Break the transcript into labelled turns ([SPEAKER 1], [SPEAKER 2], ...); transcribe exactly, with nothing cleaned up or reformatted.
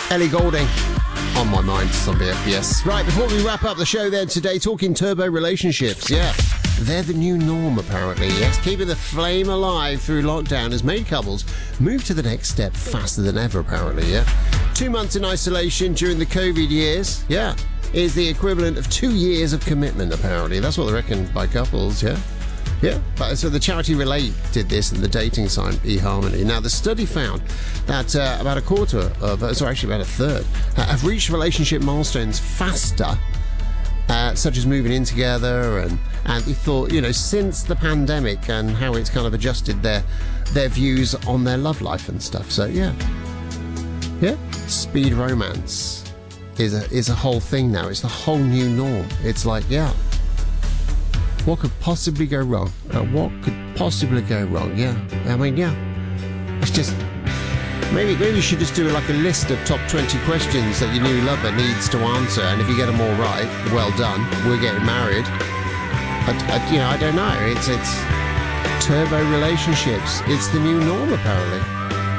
[SPEAKER 1] Ellie Goulding. On my mind, some B F B S. Right, before we wrap up the show then today, talking turbo relationships, yeah. They're the new norm, apparently, yes. Keeping the flame alive through lockdown has made couples move to the next step faster than ever, apparently, yeah. Two months in isolation during the COVID years, yeah, is the equivalent of two years of commitment, apparently. That's what they reckon by couples, yeah. Yeah, but so the charity Relate did this and the dating site eHarmony. Now, the study found that uh, about a quarter of, uh, sorry, actually about a third, uh, have reached relationship milestones faster, uh, such as moving in together, and and he thought, you know, since the pandemic and how it's kind of adjusted their their views on their love life and stuff. So yeah, yeah, speed romance is a is a whole thing now. It's the whole new norm. It's like, yeah. What could possibly go wrong? Uh, what could possibly go wrong? Yeah, I mean, yeah. It's just maybe maybe you should just do like a list of top twenty questions that your new lover needs to answer, and if you get them all right, well done. We're getting married. I, I, you know, I don't know. It's it's turbo relationships. It's the new norm, apparently.